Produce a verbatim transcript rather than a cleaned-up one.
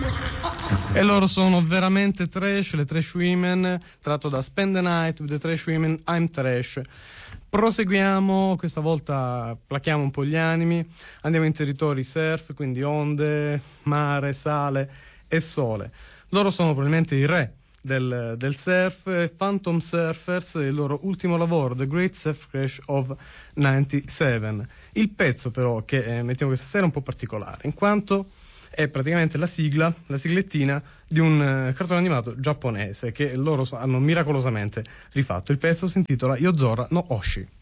E loro sono veramente trash, le Trash Women, tratto da Spend the Night with the Trash Women, I'm Trash. Proseguiamo, questa volta plachiamo un po' gli animi, andiamo in territori surf, quindi onde, mare, sale e sole. Loro sono probabilmente i re del, del surf, Phantom Surfers, il loro ultimo lavoro, The Great Surf Crash of novantasette. Il pezzo però che eh, mettiamo questa sera è un po' particolare, in quanto è praticamente la sigla, la siglettina di un uh, cartone animato giapponese che loro hanno miracolosamente rifatto. Il pezzo si intitola Yozora no Oshi.